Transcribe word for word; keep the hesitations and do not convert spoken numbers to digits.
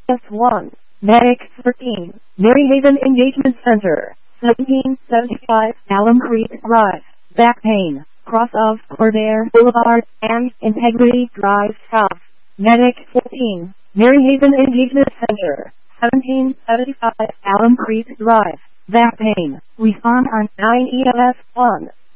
S one. Medic thirteen. Maryhaven Engagement Center. seventeen seventy-five Alum Creek Drive. Back pain. Cross of Cordair Boulevard and Integrity Drive South. Medic fourteen. Maryhaven Engagement Center. seventeen seventy-five Alum Creek Drive. Back pain. Respond on nine E M S one.